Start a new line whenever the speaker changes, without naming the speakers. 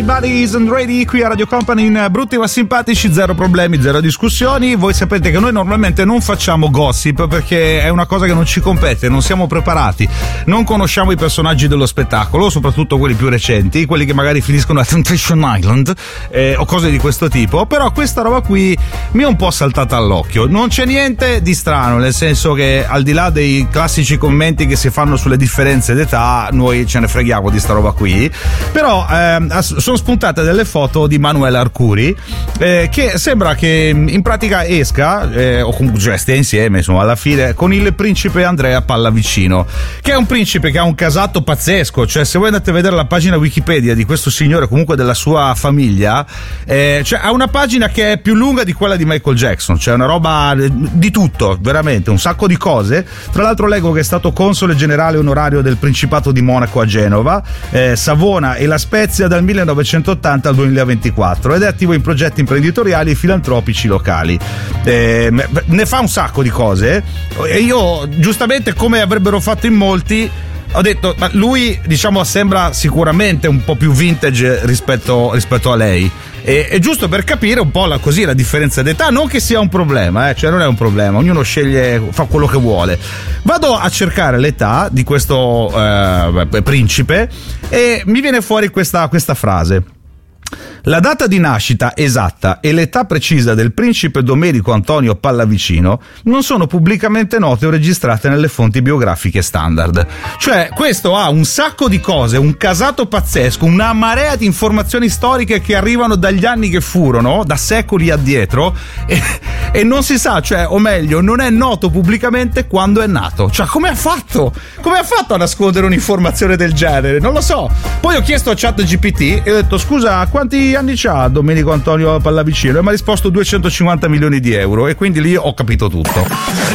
Everybody isn't ready qui a Radio Company in Brutti ma Simpatici, zero problemi, zero discussioni. Voi sapete che noi normalmente non facciamo gossip perché è una cosa che non ci compete, non siamo preparati, non conosciamo i personaggi dello spettacolo, soprattutto quelli più recenti, quelli che magari finiscono a Temptation Island o cose di questo tipo. Però questa roba qui mi è un po' saltata all'occhio. Non c'è niente di strano, nel senso che al di là dei classici commenti che si fanno sulle differenze d'età, noi ce ne freghiamo di sta roba qui. Però sono spuntate delle foto di Manuela Arcuri che sembra che in pratica esca o comunque stia insieme, insomma, alla fine con il principe Andrea Pallavicino, che è un principe che ha un casato pazzesco. Cioè, se voi andate a vedere la pagina Wikipedia di questo signore, comunque della sua famiglia, cioè ha una pagina che è più lunga di quella di Michael Jackson, cioè una roba di tutto, veramente un sacco di cose. Tra l'altro leggo che è stato console generale onorario del Principato di Monaco a Genova, Savona e La Spezia dal 1980 al 2024 ed è attivo in progetti imprenditoriali e filantropici locali. Ne fa un sacco di cose e io, giustamente, come avrebbero fatto in molti, ho detto, ma lui, diciamo, sembra sicuramente un po' più vintage rispetto a lei. È giusto per capire un po' la differenza d'età, non che sia un problema, cioè non è un problema, ognuno sceglie, fa quello che vuole. Vado a cercare l'età di questo principe e mi viene fuori questa frase. La data di nascita esatta e l'età precisa del principe Domenico Antonio Pallavicino non sono pubblicamente note o registrate nelle fonti biografiche standard. Cioè, questo ha un sacco di cose, un casato pazzesco, una marea di informazioni storiche che arrivano dagli anni che furono, da secoli addietro, e non si sa, cioè, o meglio, non è noto pubblicamente quando è nato. Cioè, come ha fatto a nascondere un'informazione del genere? Non lo so. Poi ho chiesto a ChatGPT e ho detto, scusa, quanti anni c'ha Domenico Antonio Pallavicino? E mi ha risposto 250 milioni di euro, e quindi lì ho capito tutto.